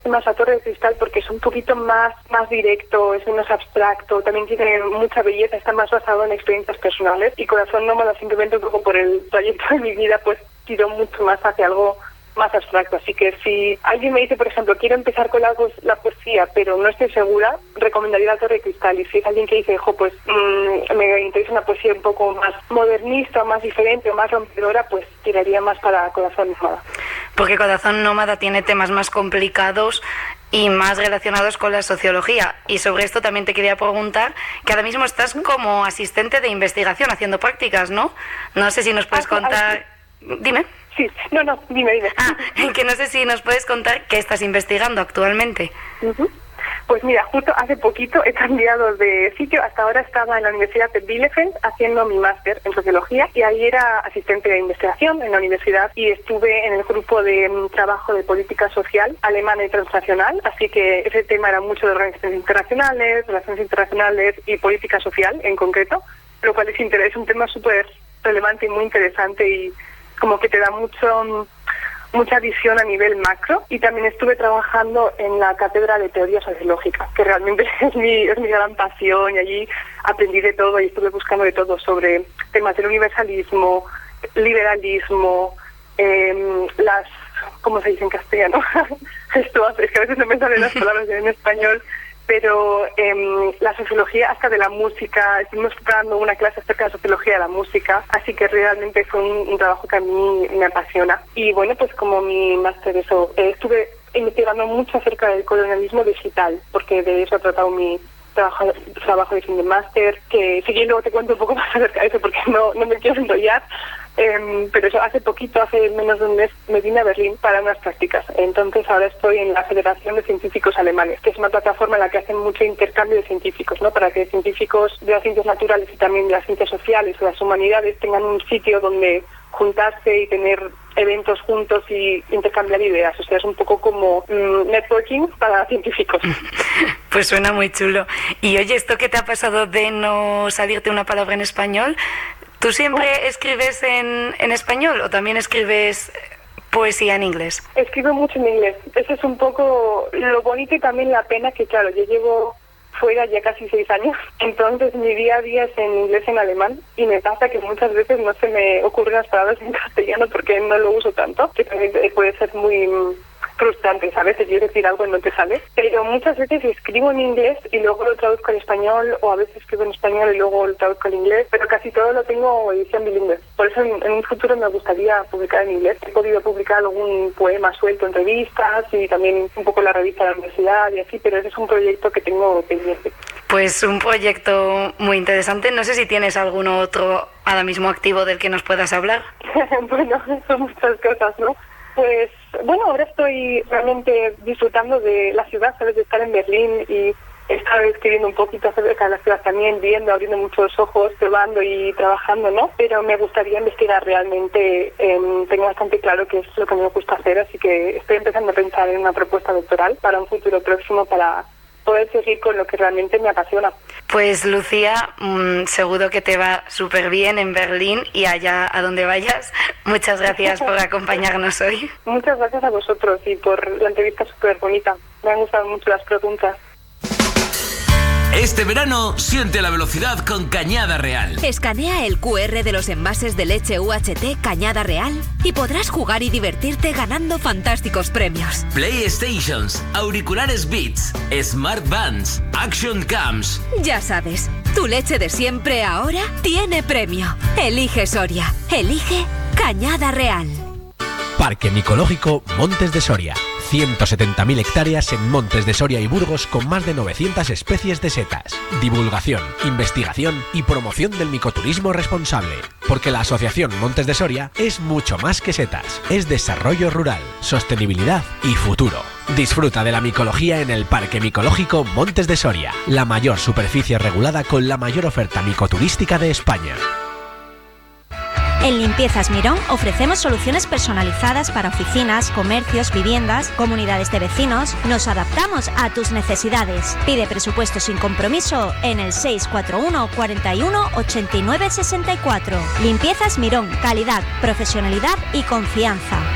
más La Torre de Cristal porque es un poquito más directo, es menos abstracto, también tiene mucha belleza, está más basado en experiencias personales, y Corazón Nómada simplemente un poco por el trayecto de mi vida pues tiró mucho más hacia algo más abstracto. Así que si alguien me dice, por ejemplo, quiero empezar con la poesía, pero no estoy segura, recomendaría La Torre de Cristal. Y si es alguien que dice, pues me interesa una poesía un poco más modernista, más diferente o más rompedora, pues tiraría más para Corazón Nómada. Porque Corazón Nómada tiene temas más complicados y más relacionados con la sociología. Y sobre esto también te quería preguntar, que ahora mismo estás como asistente de investigación haciendo prácticas, ¿no? No sé si nos puedes contar... Dime. Sí, no, dime. Que no sé si nos puedes contar qué estás investigando actualmente. Pues mira, justo hace poquito he cambiado de sitio. Hasta ahora estaba en la Universidad de Bielefeld haciendo mi máster en sociología, y ahí era asistente de investigación en la universidad, y estuve en el grupo de trabajo de política social alemana y transnacional, así que ese tema era mucho de organizaciones internacionales, relaciones internacionales y política social en concreto, lo cual es un tema súper relevante y muy interesante, y como que te da mucha visión a nivel macro. Y también estuve trabajando en la cátedra de teoría sociológica, que realmente es mi gran pasión, y allí aprendí de todo y estuve buscando de todo sobre temas del universalismo, liberalismo, ¿cómo se dice en castellano? Esto es que a veces no me salen las palabras en español, pero la sociología hasta de la música. Estuvimos preparando una clase acerca de la sociología de la música, así que realmente fue un trabajo que a mí me apasiona. Y bueno, pues como mi máster estuve investigando mucho acerca del colonialismo digital, porque de eso ha tratado mi trabajo de fin de máster, que si luego te cuento un poco más acerca de eso porque no me quiero enrollar. Pero eso, hace menos de un mes, me vine a Berlín para unas prácticas. Entonces ahora estoy en la Federación de Científicos Alemanes, que es una plataforma en la que hacen mucho intercambio de científicos, ¿no? Para que científicos de las ciencias naturales y también de las ciencias sociales o las humanidades tengan un sitio donde juntarse y tener eventos juntos y intercambiar ideas. O sea, es un poco como networking para científicos. Pues suena muy chulo. Y oye, ¿esto qué te ha pasado de no salirte una palabra en español? ¿Tú siempre escribes en español o también escribes poesía en inglés? Escribo mucho en inglés. Eso es un poco lo bonito y también la pena, que claro, yo llevo fuera ya casi 6 años, entonces mi día a día es en inglés y en alemán, y me pasa que muchas veces no se me ocurren las palabras en castellano porque no lo uso tanto, que también puede ser muy frustrante, ¿sabes? Si quieres decir algo y no te sale. Pero muchas veces escribo en inglés y luego lo traduzco al español, o a veces escribo en español y luego lo traduzco al inglés, pero casi todo lo tengo edición bilingüe. Por eso en un futuro me gustaría publicar en inglés. He podido publicar algún poema suelto en revistas y también un poco en la revista de la universidad y así, pero ese es un proyecto que tengo pendiente. Pues un proyecto muy interesante. No sé si tienes algún otro ahora mismo activo del que nos puedas hablar. Bueno, son muchas cosas, ¿no? Pues bueno, ahora estoy realmente disfrutando de la ciudad, ¿sabes? De estar en Berlín y estar escribiendo un poquito acerca de la ciudad también, viendo, abriendo muchos ojos, probando y trabajando, ¿no? Pero me gustaría investigar realmente, tengo bastante claro qué es lo que me gusta hacer, así que estoy empezando a pensar en una propuesta doctoral para un futuro próximo, para poder seguir con lo que realmente me apasiona. Pues Lucía, seguro que te va súper bien en Berlín y allá a donde vayas. Muchas gracias por acompañarnos hoy. Muchas gracias a vosotros y por la entrevista súper bonita. Me han gustado mucho las preguntas. Este verano siente la velocidad con Cañada Real. Escanea el QR de los envases de leche UHT Cañada Real y podrás jugar y divertirte ganando fantásticos premios. PlayStations, auriculares Beats, Smart Bands, Action Cams. Ya sabes, tu leche de siempre ahora tiene premio. Elige Soria. Elige Cañada Real. Parque Micológico Montes de Soria. 170.000 hectáreas en Montes de Soria y Burgos, con más de 900 especies de setas. Divulgación, investigación y promoción del micoturismo responsable. Porque la Asociación Montes de Soria es mucho más que setas. Es desarrollo rural, sostenibilidad y futuro. Disfruta de la micología en el Parque Micológico Montes de Soria, la mayor superficie regulada con la mayor oferta micoturística de España. En Limpiezas Mirón ofrecemos soluciones personalizadas para oficinas, comercios, viviendas, comunidades de vecinos. Nos adaptamos a tus necesidades. Pide presupuesto sin compromiso en el 641 41 89 64. Limpiezas Mirón, calidad, profesionalidad y confianza.